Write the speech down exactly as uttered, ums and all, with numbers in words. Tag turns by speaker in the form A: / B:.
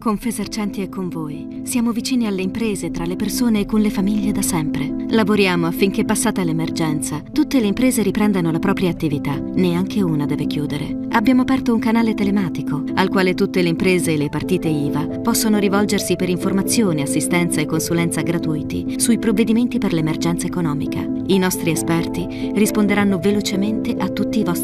A: Confesercenti è con voi. Siamo vicini alle imprese, tra le persone e con le famiglie da sempre. Lavoriamo affinché, passata l'emergenza, tutte le imprese riprendano la propria attività. Neanche una deve chiudere. Abbiamo aperto un canale telematico al quale tutte le imprese e le partite I V A possono rivolgersi per informazioni, assistenza e consulenza gratuiti sui provvedimenti per l'emergenza economica. I nostri esperti risponderanno velocemente a tutti i vostri